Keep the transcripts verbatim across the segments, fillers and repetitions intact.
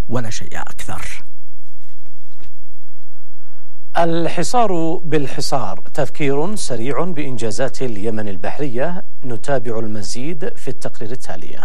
ولا شيء أكثر. الحصار بالحصار، تذكير سريع بإنجازات اليمن البحرية. نتابع المزيد في التقرير التالي.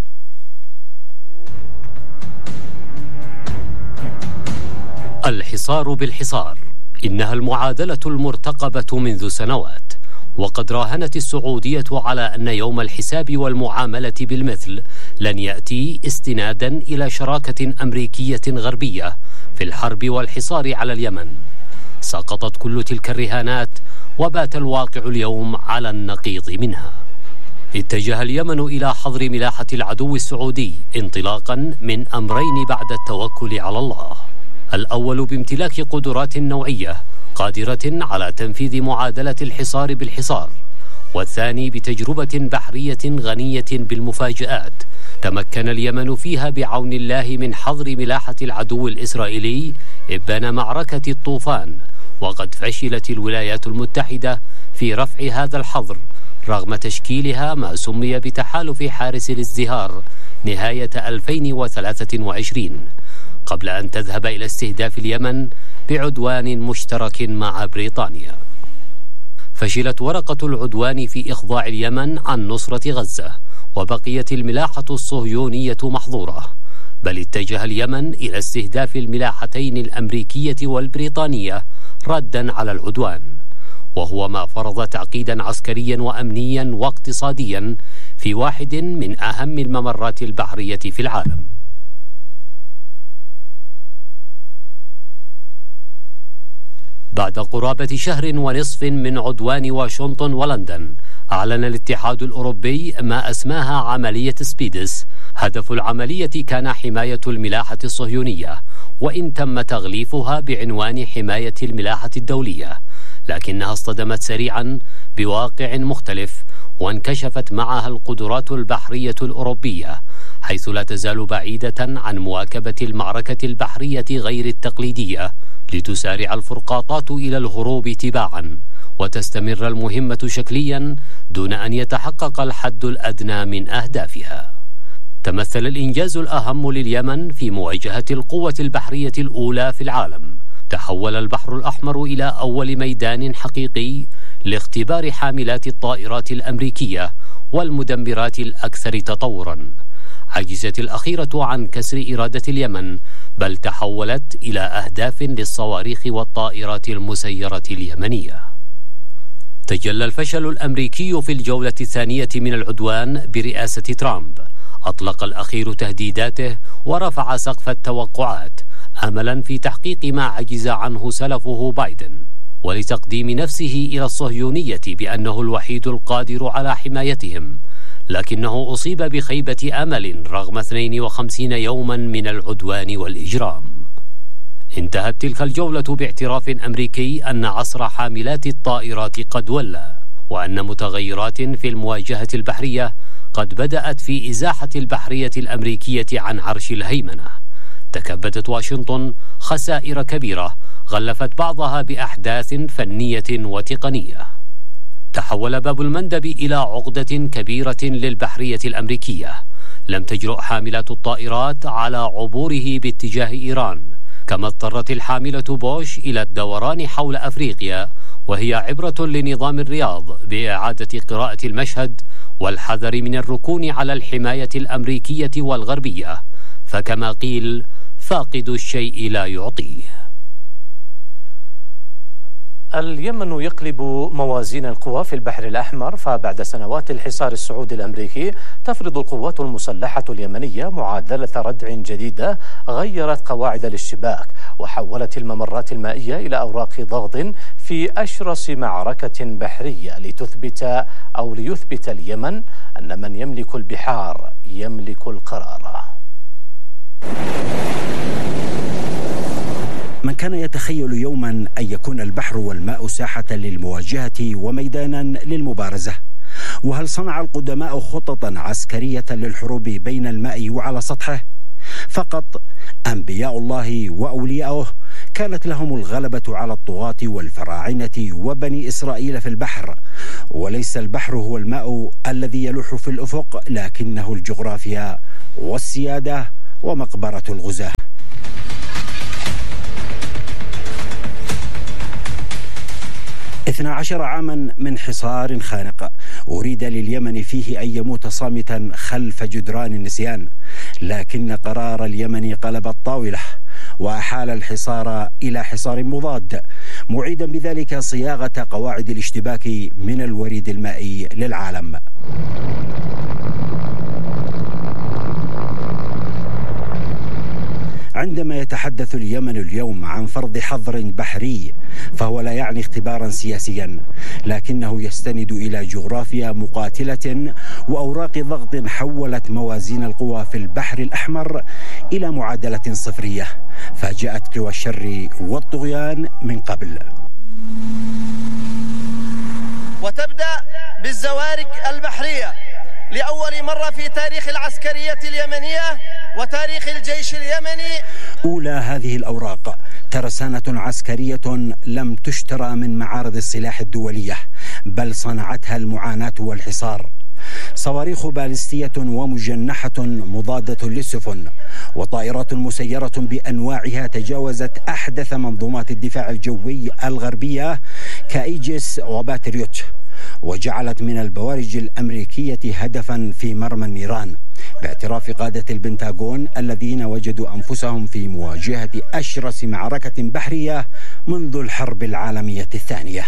الحصار بالحصار إنها المعادلة المرتقبة منذ سنوات، وقد راهنت السعودية على أن يوم الحساب والمعاملة بالمثل لن يأتي استنادا إلى شراكة أمريكية غربية في الحرب والحصار على اليمن. سقطت كل تلك الرهانات وبات الواقع اليوم على النقيض منها. اتجه اليمن إلى حظر ملاحة العدو السعودي انطلاقا من أمرين بعد التوكل على الله: الأول بامتلاك قدرات نوعية قادرة على تنفيذ معادلة الحصار بالحصار، والثاني بتجربة بحرية غنية بالمفاجآت تمكن اليمن فيها بعون الله من حظر ملاحة العدو الإسرائيلي إبان معركة الطوفان. وقد فشلت الولايات المتحدة في رفع هذا الحظر رغم تشكيلها ما سمي بتحالف حارس الازدهار نهاية ألفين وثلاثة وعشرين، قبل أن تذهب إلى استهداف اليمن بعدوان مشترك مع بريطانيا. فشلت ورقة العدوان في إخضاع اليمن عن نصرة غزة، وبقيت الملاحة الصهيونية محظورة، بل اتجه اليمن إلى استهداف الملاحتين الأمريكية والبريطانية ردا على العدوان، وهو ما فرض تعقيدا عسكريا وأمنيا واقتصاديا في واحد من أهم الممرات البحرية في العالم. بعد قرابة شهر ونصف من عدوان واشنطن ولندن، أعلن الاتحاد الأوروبي ما أسماها عملية سبيدس. هدف العملية كان حماية الملاحة الصهيونية، وإن تم تغليفها بعنوان حماية الملاحة الدولية، لكنها اصطدمت سريعا بواقع مختلف، وانكشفت معها القدرات البحرية الأوروبية، حيث لا تزال بعيدة عن مواكبة المعركة البحرية غير التقليدية، لتسارع الفرقاطات إلى الهروب تباعا، وتستمر المهمة شكليا دون أن يتحقق الحد الأدنى من أهدافها. تمثل الإنجاز الأهم لليمن في مواجهة القوة البحرية الأولى في العالم. تحول البحر الأحمر إلى أول ميدان حقيقي لاختبار حاملات الطائرات الأمريكية والمدمرات الأكثر تطورا. عجزت الأخيرة عن كسر إرادة اليمن، بل تحولت إلى أهداف للصواريخ والطائرات المسيرة اليمنية. تجلى الفشل الأمريكي في الجولة الثانية من العدوان برئاسة ترامب. أطلق الأخير تهديداته ورفع سقف التوقعات أملا في تحقيق ما عجز عنه سلفه بايدن، ولتقديم نفسه إلى الصهيونية بأنه الوحيد القادر على حمايتهم، لكنه أصيب بخيبة أمل رغم اثنين وخمسين يوما من العدوان والإجرام. انتهت تلك الجولة باعتراف أمريكي أن عصر حاملات الطائرات قد ولى، وأن متغيرات في المواجهة البحرية قد بدأت في إزاحة البحرية الأمريكية عن عرش الهيمنة. تكبدت واشنطن خسائر كبيرة غلفت بعضها بأحداث فنية وتقنية. تحول باب المندب إلى عقدة كبيرة للبحرية الأمريكية. لم تجرؤ حاملات الطائرات على عبوره باتجاه إيران، كما اضطرت الحاملة بوش إلى الدوران حول أفريقيا، وهي عبرة لنظام الرياض بإعادة قراءة المشهد والحذر من الركون على الحماية الأمريكية والغربية، فكما قيل: فاقد الشيء لا يعطيه. اليمن يقلب موازين القوى في البحر الأحمر، فبعد سنوات الحصار السعودي الأمريكي تفرض القوات المسلحة اليمنية معادلة ردع جديدة غيرت قواعد الاشتباك، وحولت الممرات المائية إلى أوراق ضغط في أشرس معركة بحرية لتثبت أو ليثبت اليمن أن من يملك البحار يملك القرار. من كان يتخيل يوما أن يكون البحر والماء ساحة للمواجهة وميدانا للمبارزة؟ وهل صنع القدماء خططا عسكرية للحروب بين الماء وعلى سطحه؟ فقط أنبياء الله وأولياؤه كانت لهم الغلبة على الطغاة والفراعنة وبني إسرائيل في البحر، وليس البحر هو الماء الذي يلوح في الأفق، لكنه الجغرافيا والسيادة ومقبرة الغزاة. اثنا عشر عاما من حصار خانق أريد لليمن فيه أن يموت صامتا خلف جدران النسيان، لكن قرار اليمن قلب الطاولة وأحال الحصار إلى حصار مضاد، معيدا بذلك صياغة قواعد الاشتباك من الوريد المائي للعالم. عندما يتحدث اليمن اليوم عن فرض حظر بحري فهو لا يعني اختبارا سياسيا، لكنه يستند إلى جغرافيا مقاتلة وأوراق ضغط حولت موازين القوى في البحر الأحمر إلى معادلة صفرية فاجأت قوى الشر والطغيان من قبل. وتبدأ بالزوارق البحرية لأول مرة في تاريخ العسكرية اليمنية وتاريخ الجيش اليمني. أولى هذه الأوراق ترسانة عسكرية لم تشترى من معارض السلاح الدولية، بل صنعتها المعاناة والحصار. صواريخ باليستية ومجنحة مضادة للسفن، وطائرات مسيرة بأنواعها تجاوزت أحدث منظومات الدفاع الجوي الغربية كايجس وباتريوت، وجعلت من البوارج الأمريكية هدفا في مرمى النيران، باعتراف قادة البنتاغون الذين وجدوا أنفسهم في مواجهة أشرس معركة بحرية منذ الحرب العالمية الثانية.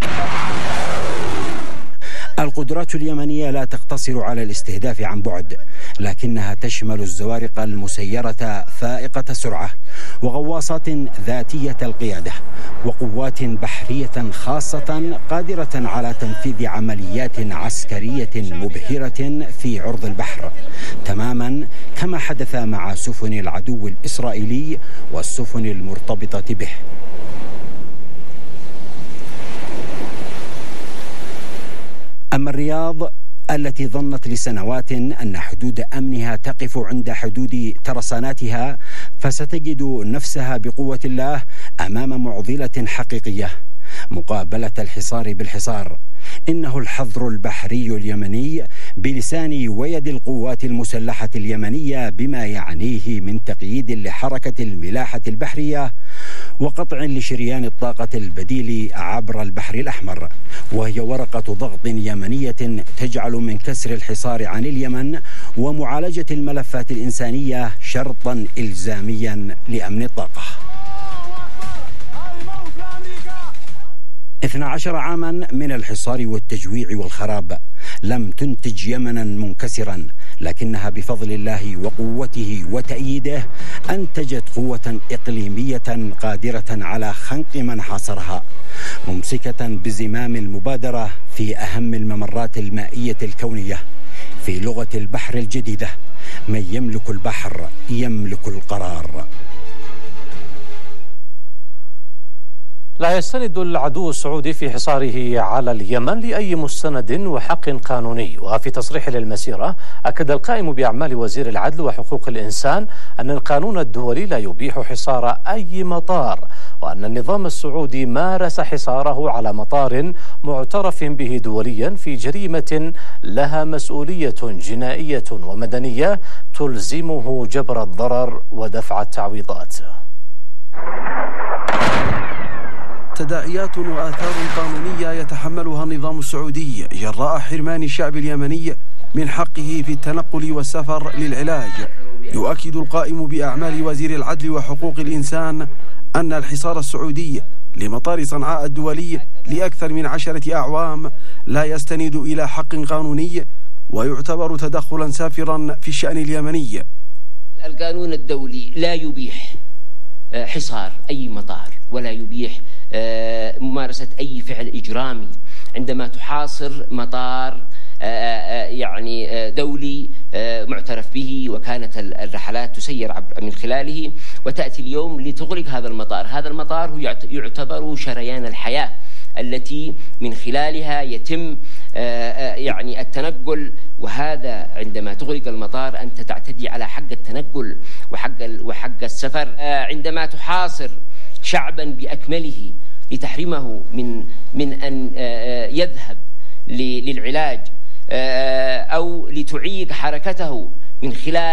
القدرات اليمنية لا تقتصر على الاستهداف عن بعد، لكنها تشمل الزوارق المسيرة فائقة السرعة، وغواصات ذاتية القيادة، وقوات بحرية خاصة قادرة على تنفيذ عمليات عسكرية مبهرة في عرض البحر، تماما كما حدث مع سفن العدو الإسرائيلي والسفن المرتبطة به. أما الرياض التي ظنت لسنوات أن حدود أمنها تقف عند حدود ترساناتها، فستجد نفسها بقوة الله أمام معضلة حقيقية مقابلة الحصار بالحصار. إنه الحظر البحري اليمني بلسان ويد القوات المسلحة اليمنية بما يعنيه من تقييد لحركة الملاحة البحرية وقطع لشريان الطاقة البديل عبر البحر الأحمر، وهي ورقة ضغط يمنية تجعل من كسر الحصار عن اليمن ومعالجة الملفات الإنسانية شرطا إلزاميا لأمن الطاقة. اثنا عشر عاما من الحصار والتجويع والخراب لم تنتج يمنا منكسرا، لكنها بفضل الله وقوته وتأييده أنتجت قوة إقليمية قادرة على خنق من حاصرها، ممسكة بزمام المبادرة في أهم الممرات المائية الكونية. في لغة البحر الجديدة: من يملك البحر يملك القرار. لا يستند العدو السعودي في حصاره على اليمن لأي مستند وحق قانوني. وفي تصريح للمسيرة أكد القائم بأعمال وزير العدل وحقوق الإنسان أن القانون الدولي لا يبيح حصار أي مطار، وأن النظام السعودي مارس حصاره على مطار معترف به دوليا في جريمة لها مسؤولية جنائية ومدنية تلزمه جبر الضرر ودفع التعويضات. تداعيات وآثار قانونية يتحملها النظام السعودي جراء حرمان الشعب اليمني من حقه في التنقل والسفر للعلاج. يؤكد القائم بأعمال وزير العدل وحقوق الإنسان أن الحصار السعودي لمطار صنعاء الدولي لأكثر من عشرة أعوام لا يستند إلى حق قانوني ويعتبر تدخلا سافرا في الشأن اليمني. القانون الدولي لا يبيح حصار أي مطار ولا يبيح ممارسة أي فعل إجرامي عندما تحاصر مطار يعني دولي معترف به وكانت الرحلات تسير من خلاله، وتأتي اليوم لتغلق هذا المطار. هذا المطار هو يعتبر شريان الحياة التي من خلالها يتم يعني التنقل، وهذا عندما تغلق المطار أنت تعتدي على حق التنقل وحق وحق السفر. عندما تحاصر شعبا بأكمله لتحرمه من من أن يذهب للعلاج أو لتعيق حركته من خلال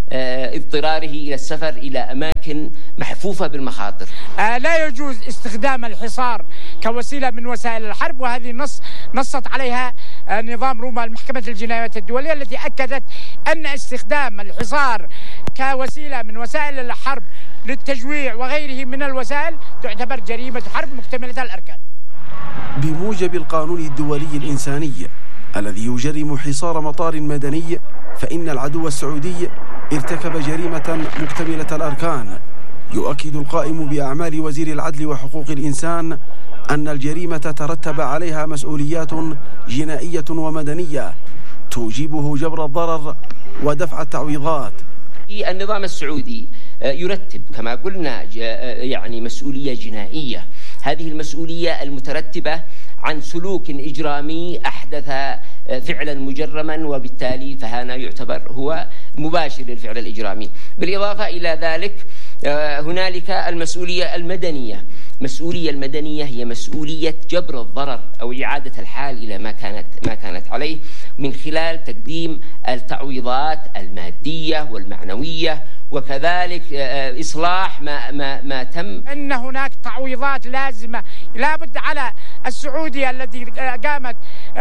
اضطراره إلى السفر إلى أماكن محفوفة بالمخاطر. لا يجوز استخدام الحصار كوسيلة من وسائل الحرب، وهذه نص نصت عليها نظام روما المحكمة الجنايات الدولية التي أكدت أن استخدام الحصار كوسيلة من وسائل الحرب للتجويع وغيره من الوسائل تعتبر جريمة حرب مكتملة الأركان. بموجب القانون الدولي الإنساني الذي يجرم حصار مطار مدني، فإن العدو السعودي ارتكب جريمة مكتملة الأركان. يؤكد القائم بأعمال وزير العدل وحقوق الإنسان أن الجريمة ترتب عليها مسؤوليات جنائية ومدنية توجبه جبر الضرر ودفع التعويضات. النظام السعودي يرتب كما قلنا يعني مسؤولية جنائية، هذه المسؤولية المترتبة عن سلوك إجرامي أحدث فعلا مجرما، وبالتالي فهنا يعتبر هو مباشر للفعل الإجرامي. بالإضافة إلى ذلك هنالك المسؤولية المدنية. المسؤولية المدنية هي مسؤولية جبر الضرر أو إعادة الحال إلى ما كانت ما كانت عليه من خلال تقديم التعويضات المادية والمعنوية، وكذلك إصلاح ما ما ما تم. إن هناك تعويضات لازمة لابد على السعودية التي قامت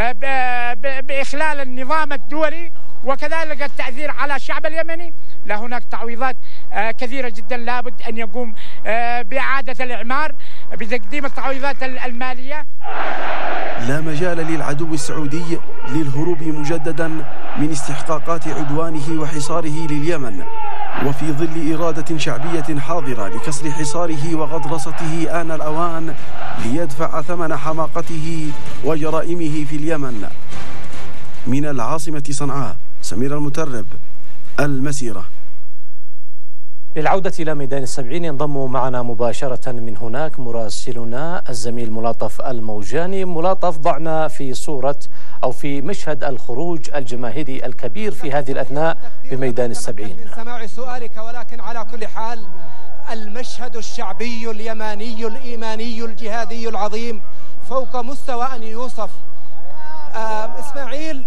بإخلال النظام الدولي وكذلك التأثير على الشعب اليمني. لا هناك تعويضات كثيرة جدا لابد أن يقوم بإعادة الإعمار بتقديم التعويضات المالية. لا مجال للعدو السعودي للهروب مجددا من استحقاقات عدوانه وحصاره لليمن، وفي ظل إرادة شعبية حاضرة لكسر حصاره وغطرسته آن الأوان ليدفع ثمن حماقته وجرائمه في اليمن. من العاصمة صنعاء، سمير المترب، المسيرة. للعودة إلى ميدان السبعين ينضم معنا مباشرة من هناك مراسلنا الزميل ملاطف الموجاني. ملاطف، ضعنا في صورة أو في مشهد الخروج الجماهيري الكبير في هذه الأثناء بميدان السبعين. من سماع سؤالك، ولكن على كل حال المشهد الشعبي اليماني الإيماني الجهادي العظيم فوق مستوى أن يوصف. آه إسماعيل،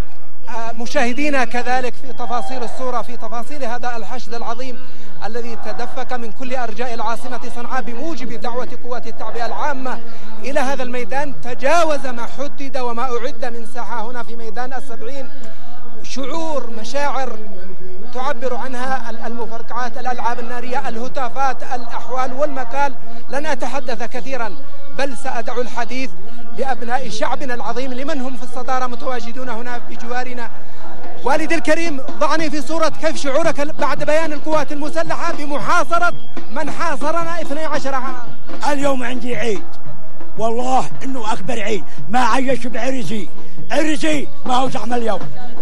آه مشاهدينا كذلك في تفاصيل الصورة، في تفاصيل هذا الحشد العظيم الذي تدفق من كل أرجاء العاصمة صنعاء بموجب دعوة قوات التعبئة العامة إلى هذا الميدان، تجاوز ما حدد وما أعد من ساحة هنا في ميدان السبعين. شعور، مشاعر تعبر عنها المفرقعات، الألعاب النارية، الهتافات، الأحوال والمكال. لن أتحدث كثيرا، بل سأدع الحديث لأبناء شعبنا العظيم لمن هم في الصدارة متواجدون هنا بجوارنا. والدي الكريم، ضعني في صورة كيف شعورك بعد بيان القوات المسلحة بمحاصرة من حاصرنا اثني عشر عام. اليوم عندي عيد، والله انه اكبر عيد ما عيش بعرسي. عرسي ما هو زحمه اليوم،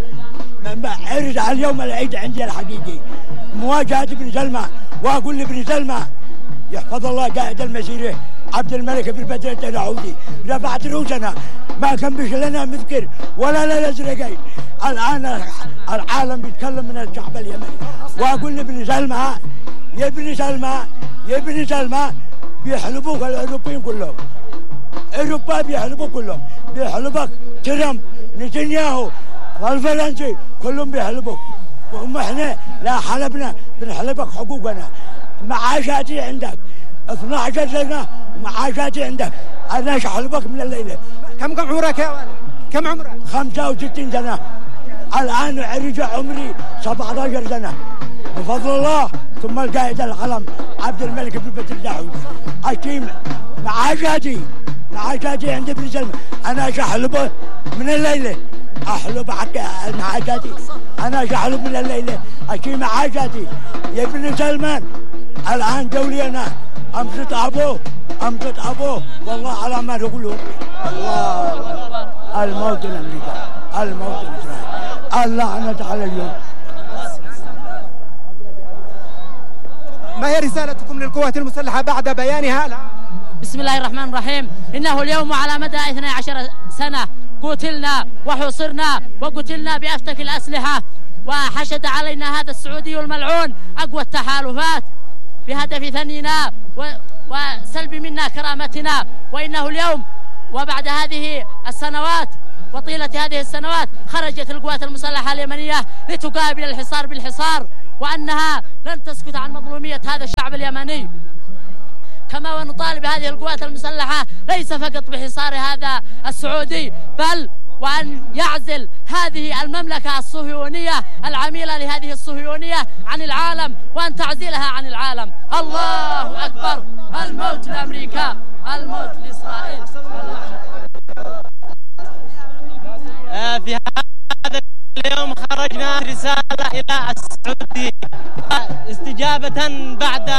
ما عرس على اليوم العيد عندي الحقيقي. مواجهة ابن سلمى، واقول لابن سلمى يحفظ الله قائد المسيرة عبد الملك بن بدر العودي، رفعت رؤوسنا ما كان بش لنا مذكر ولا لا الازرقين. الان العالم بيتكلم من الشعب اليمني، واقول لابن سلمى يا ابن سلمى يا ابن سلمى بيحلبوك الاوروبيين كلهم، اوروبا بيحلبوا كلهم، بيحلبك ترامب، نتنياهو، الفرنسي، كلهم بيحلبوك. وهم احنا لا حلبنا، بنحلبك حقوقنا. معاشاتي عندك اثني عشر سنة، معاشاتي عندك، انا احلبك من الليله. كم كم عمرك يا ولد؟ كم عمرك؟ خمسة وستين سنة. الان رجع عمري سبعة عشر سنة بفضل الله، ثم القائد العلم عبد الملك بن بدر العودي. اشتي معاشاتي معاشاتي عند ابن سلمى، انا احلبه من الليله، احلب حتى معاشاتي، انا احلب من الليله، اشتي معاشاتي يا ابن سلمان. الان دولي انا امسك ابوه امسك ابوه، والله على ما تقولون. الله الموت الامريكا، الموت الاسرائيلي، اللعنه على اليوم. ما هي رسالتكم للقوات المسلحة بعد بيانها الآن؟ بسم الله الرحمن الرحيم. إنه اليوم على مدى اثني عشر سنة قتلنا وحصرنا وقتلنا بأفتك الأسلحة، وحشد علينا هذا السعودي الملعون أقوى التحالفات بهدف ثنينا وسلب منا كرامتنا. وإنه اليوم وبعد هذه السنوات وطيلة هذه السنوات خرجت القوات المسلحة اليمنية لتقابل الحصار بالحصار وأنها لن تسكت عن مظلومية هذا الشعب اليمني. كما ونطالب هذه القوات المسلحة ليس فقط بحصار هذا السعودي، بل وأن يعزل هذه المملكة الصهيونية العميلة لهذه الصهيونية عن العالم، وأن تعزلها عن العالم. الله أكبر. الموت لأمريكا، الموت لإسرائيل. في هذا اليوم خرجنا رسالة إلى السعودية استجابة بعد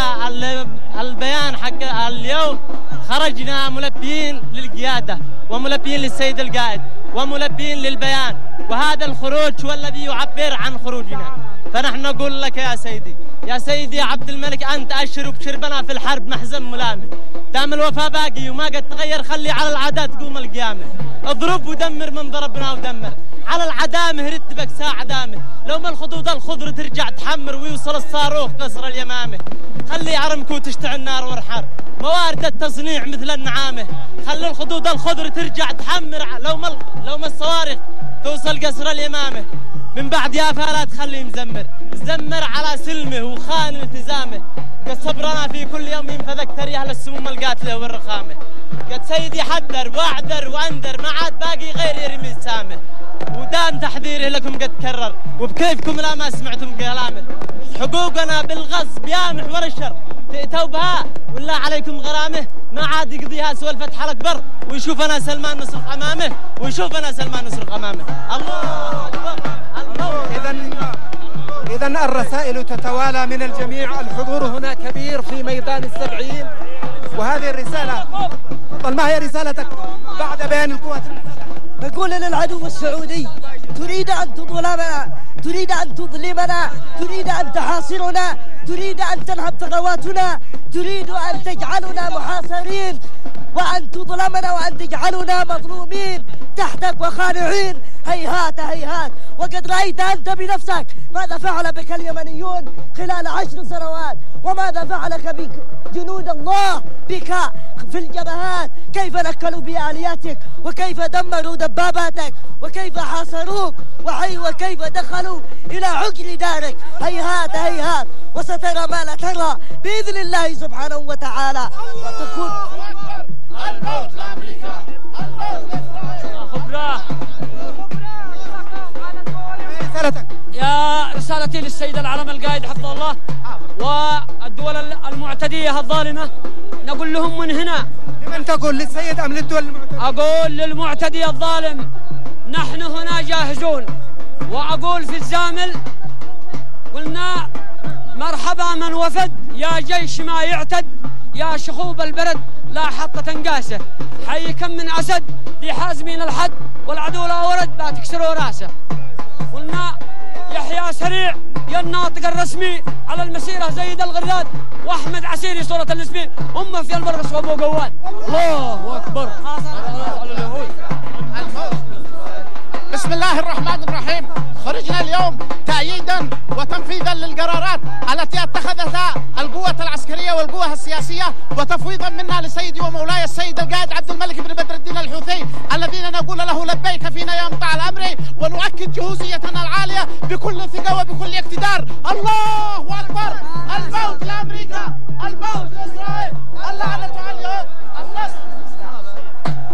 البيان حق اليوم. خرجنا ملبيين للقيادة وملبيين للسيد القائد وملبيين للبيان، وهذا الخروج هو الذي يعبر عن خروجنا. فنحن نقول لك يا سيدي يا سيدي يا عبد الملك، أنت أشر بشربنا في الحرب محزن ملامه، دام الوفاء باقي وما قد تغير خلي على العادات تقوم القيامة. اضرب ودمر من ضربنا ودمر، على العدامة رتبك ساعة دامه، لو ما الخطوط الخضر ترجع تحمر ويوصل الصاروخ قصر اليمامة. خلي عرمك وتشتعل نار ورحر، موارد التصنيع مثل النعامة. خلي الخطوط الخضر ترجع تحمر، لو ما لو ما الصواريخ توصل قصر اليمامة. من بعد يا فالات خلي مزمر زمر على سلمه وخان التزامه. قد صبرنا في كل يوم ينفذك تري أهل السموم القاتلة والرخامة. قد سيدي حذر واعذر وانذر، ما عاد باقي غير يرمي سامه. ودام تحذيره لكم قد تكرر، وبكيفكم لا ما سمعتم كلامه. حقوقنا بالغصب يا محور الشر تأتوا بها ولا عليكم غرامه. ما عاد يقضيها سوى الفتح الأكبر، ويشوفنا سلمان نصرخ أمامه، ويشوفنا سلمان نصرخ أمامه. الله أكبر. إذن إذن الرسائل تتوالى من الجميع، الحضور هنا كبير في ميدان السبعين. وهذه الرسالة، طال ما هي رسالتك بعد بيان القوات المسلحة؟ نقول للعدو السعودي: تريد أن تظلمنا، تريد أن تظلمنا، تريد أن تحاصرنا، تريد أن تنهب ثرواتنا، تريد أن تجعلنا محاصرين، وأن تظلمنا وأن تجعلنا مظلومين تحتك وخانعين. هيهات هيهات. وقد رأيت أنت بنفسك ماذا فعل بك اليمنيون خلال عشر سنوات، وماذا فعلك بك جنود الله بك في الجبهات، كيف نكلوا بآلياتك، وكيف دمروا دباباتك، وكيف حاصروك، وكيف دخلوا إلى عقر دارك. هيهات هيهات. وسترى ما لا ترى بإذن الله سبحانه وتعالى. وتكون الموت لأمريكا، الموت لإسرائيل. رسالتك؟ يا رسالتي للسيد العلم القائد حفظه الله والدول المعتدية الظالمة، نقول لهم من هنا. لمن تقول؟ للسيد أم للدول المعتدية؟ أقول للمعتدي الظالم نحن هنا جاهزون. وأقول في الزامل قلنا مرحبا من وفد، يا جيش ما يعتد، يا شخوب البرد لا حطة قاسة، حي كم من أسد ذي حازمين الحد، والعدو لا ورد لا تكسروا راسه. قلنا يحيى سريع يا الناطق الرسمي على المسيرة زيد الغرداد، وأحمد عسيري صورة الاسمين، أمه في المرقص وأبو قواد. الله أكبر. بسم الله الرحمن الرحيم. خرجنا اليوم تأييدا وتنفيذا للقرارات التي اتخذتها القوة العسكرية والقوة السياسية، وتفويضا منها لسيدي ومولاي السيد القائد عبد الملك بن بدر الدين الحوثي، الذين نقول له لبيك فينا يا مطاع الأمر، ونؤكد جهوزيتنا العالية بكل ثقة وبكل اقتدار. الله أكبر. الموت لأمريكا، الموت لإسرائيل، اللعنة على اليهود، النصر